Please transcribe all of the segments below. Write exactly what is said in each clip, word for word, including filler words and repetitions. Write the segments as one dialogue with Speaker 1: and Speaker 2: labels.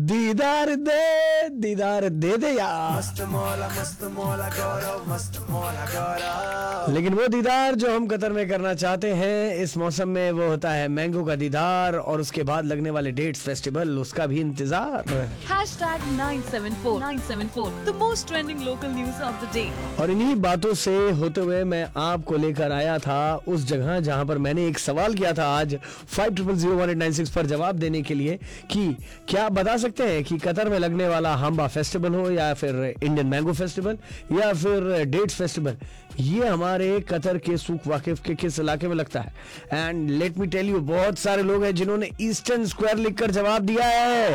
Speaker 1: दीदार दे दीदार दे दे यार।
Speaker 2: मस्त मौला मस्त मौला गौरव मस्त मौला गौरव।
Speaker 1: लेकिन वो दीदार जो हम कतर में करना चाहते हैं इस मौसम में वो होता है मैंगो का दीदार, और उसके बाद लगने वाले डेट्स फेस्टिवल, उसका भी इंतजार।
Speaker 3: Hashtag nine seven four nine seven four, the most trending local news of the day.
Speaker 1: और इन्हीं बातों से होते हुए मैं आपको लेकर आया था उस जगह जहां पर मैंने एक सवाल किया था आज five triple zero one eight nine six पर जवाब देने के लिए कि क्या आप बता सकते हैं कि कतर में लगने वाला हम्बा फेस्टिवल हो या फिर इंडियन मैंगो फेस्टिवल या फिर डेट्स फेस्टिवल, ये हमारे कतर के सूख वाकिफ के किस इलाके में लगता है। And let me tell you, बहुत सारे लोग हैं जिन्होंने ईस्टर्न स्क्वायर लिखकर जवाब दिया है।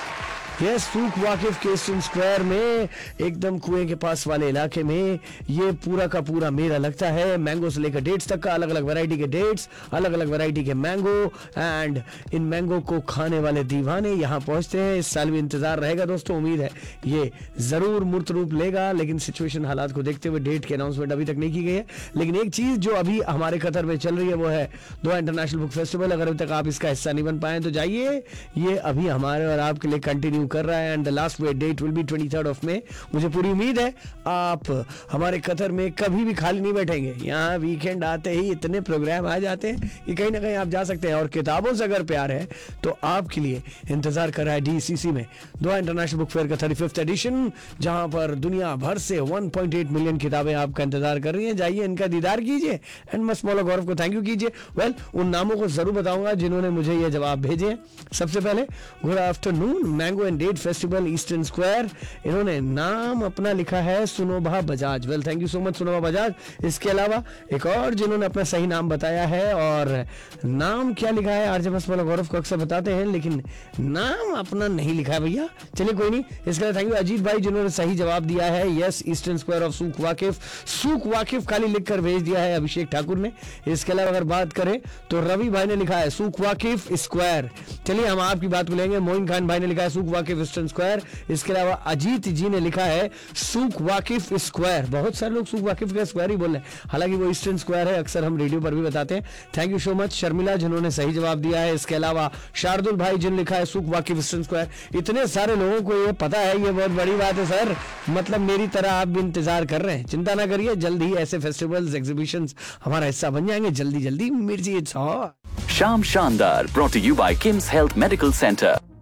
Speaker 1: ये सूख वाकिफ के ईस्टर्न स्क्वायर में एकदम कुएं के पास वाले इलाके में ये पूरा का पूरा मेला लगता है। मैंगो से लेकर डेट्स तक का, अलग अलग वैरायटी के डेट्स, अलग अलग वैरायटी के मैंगो, एंड इन मैंगो को खाने वाले दीवाने यहाँ पहुंचते हैं। इस साल भी इंतजार रहेगा दोस्तों, उम्मीद है ये जरूर मूर्त रूप लेगा, लेकिन सिचुएशन हालात को देखते हुए डेट की अनाउंसमेंट अभी तक नहीं की गई है। लेकिन एक चीज जो अभी हमारे कतर में चल रही है वो है दोहा इंटरनेशनल बुक फेस्टिवल। अगर अभी तक आप इसका हिस्सा नहीं बन पाए तो जाइए, ये अभी हमारे और आपके लिए कंटिन्यू कर रहा है। And the last date will be twenty third of May. मुझे पूरी उम्मीद है आप हमारे कतर में कभी भी खाली नहीं बैठेंगे। यहाँ वीकेंड आते ही इतने प्रोग्राम आ जाते हैं कि कहीं ना कहीं आप जा सकते हैं। और किताबों से अगर प्यार है तो आपके लिए इंतजार कर रहा है डीसीसी में दोहा इंटरनेशनल बुक फेयर का थर्टी फिफ्थ एडिशन, जहां पर दुनिया भर से वन पॉइंट एट मिलियन किताबें आपका इंतजार कर रही हैं। जाइए, इनका दीदार कीजिए एंड मस्त मौला गौरव को थैंक यू कीजिए। वेल well, उन नामों को जरूर बताऊंगा जिन्होंने मुझे ये जवाब भेजे हैं। सबसे पहले good afternoon, mango and date festival eastern square, इन्होंने नाम अपना लिखा है सुनोभा Bajaj. Well thank you so much सुनोभा Bajaj. इसके अलावा एक और जिन्होंने अपना सही नाम बताया है, और नाम क्या लिखा है आरजे मस्त मौला गौरव को अक्सर बताते हैं लेकिन नाम अपना नहीं लिखा है भैया। चलिए कोई नहीं, इसके लिए थैंक यू अजीत भाई जिन्होंने सही जवाब दिया है। यस, ईस्टर्न स्क्वायर ऑफ सूख वाकिफ, सूख वाकिफ खाली लिखकर भेज दिया है अभिषेक ठाकुर ने। इसके अलावा अगर बात करें तो रवि भाई ने लिखा है सूख वाकिफ स्क्वायर। चलिए हम आपकी बात को लेंगे। मोइन खान भाई ने लिखा है सूख वाकिफ ईस्टर्न स्क्वायर। इसके अलावा अजीत जी ने लिखा है सूख वाकिफ स्क्वायर। बहुत सारे लोग सूख वाकिफ का स्क्वायर ही बोल रहे हैं, हालांकि वो ईस्टर्न स्क्वायर है, अक्सर हम रेडियो पर भी बताते हैं। Thank you so much Sharmila जिन्होंने सही जवाब दिया है। इसके अलावा शार्दुल भाई जिन्होंने लिखा है सूख वाकिफ ईस्टर्न स्क्वायर। इतने सारे लोगों को ये पता है, ये बहुत बड़ी बात है सर। मतलब मेरी तरह आप भी इंतजार कर रहे हैं। चिंता ना करिए, जल्द ही ऐसे फेस्टिवल्स, एग्जीबिशंस हमारा हिस्सा बन जाएंगे। जल्दी जल्दी मिर्ची इट्स हॉट।
Speaker 4: शाम शानदार, brought to you by Kim's Health Medical Center.